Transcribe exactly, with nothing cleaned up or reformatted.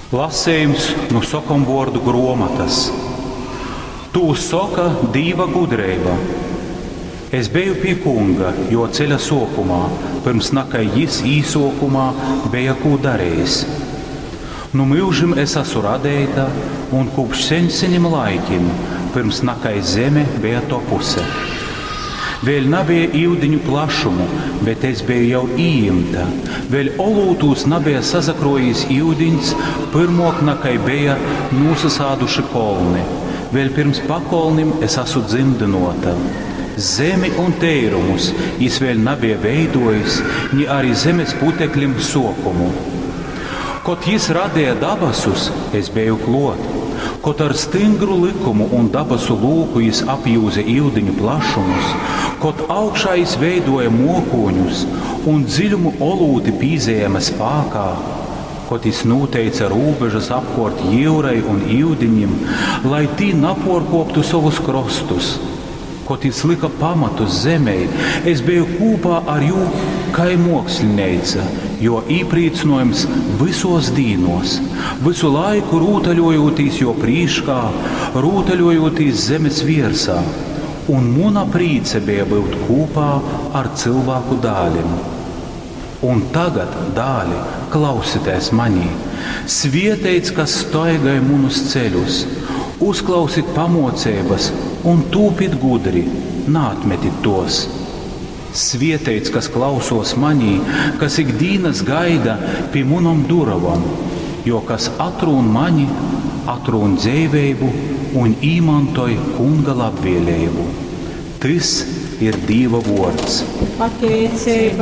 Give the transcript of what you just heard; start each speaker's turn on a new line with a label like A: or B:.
A: Lasījums no sokomvordu grāmatas. Tu soka dieva gudrība. Es biju pie kunga, jo ceļa sākumā, pirms nakai jis īsākumā bija ko darījis. Nu mūžim es esmu radēta, un kopš sen senim laikim, pirms nakai zeme bija topuse. Vēl nebija ūdeņu plašumu, bet es biju jau īimta. Vēl olūtūs nebija sazakrojis ūdeņs, pirmok nakai bija nosasāduši kolni. Vēl pirms pakolnim es esmu dzimdinota. Zemi un teirumus jis vēl nebija veidojis, ni arī zemes putekļiem sokumu. Kaut jis radīja dabasus, es biju klot. Kaut ar stingru likumu un dabasu lūku jis apjūza ūdeņu plašumus, kaut augšā jis veidoja mokoņus un dziļumu olūti pīzējama spākā, kaut jis noteica rūbežas apkort jūrai un ūdeņiem, lai tī naporkoptu savus krostus. Kaut jis lika pamatus zemei, es biju kūpā ar jū kai mokslineica, jo īprīcinojums visos dīnos, visu laiku rūtaļojotīs jo prīškā, rūtaļojotīs zemes viersā, un muna prīce bija būt kūpā ar cilvēku dāļiem. Un tagad, dāļi, klausieties manī, svieteic, kas staigāja munus ceļus, uzklausīt pamocības un tūpīt gudri, nātmetit tos. Svieteic, kas klausos manī, kas ikdīnas gaida pie munam duravam, jo kas atrūn mani, atrūn dzīvību un īmantoj kunga labvēlību. Tas ir Dieva vārds.
B: Pateicība